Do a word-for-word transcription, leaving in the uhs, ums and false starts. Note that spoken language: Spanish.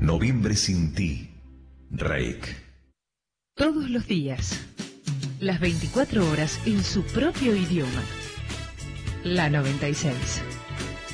Noviembre sin ti. Reik. Todos los días, las veinticuatro horas en su propio idioma. La noventa y seis.